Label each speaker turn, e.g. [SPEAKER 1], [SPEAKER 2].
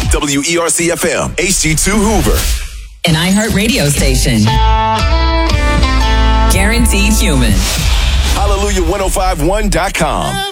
[SPEAKER 1] WERC-FM, HD2 Hoover.
[SPEAKER 2] An iHeart radio station. Guaranteed human.
[SPEAKER 1] Hallelujah1051.com.